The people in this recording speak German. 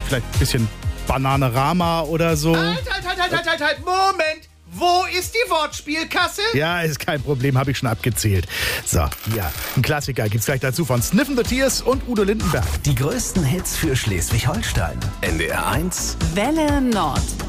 vielleicht ein bisschen Bananarama oder so. Halt, Moment! Wo ist die Wortspielkasse? Ja, ist kein Problem, habe ich schon abgezählt. So, ja, ein Klassiker gibt's gleich dazu von Sniffen the Tears und Udo Lindenberg. Die größten Hits für Schleswig-Holstein. NDR 1. Welle Nord.